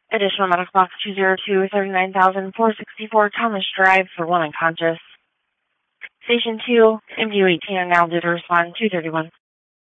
Additional medical box 202, 39,464 Thomas Drive for one unconscious. Station 2, MD 18 and now due to respond 231.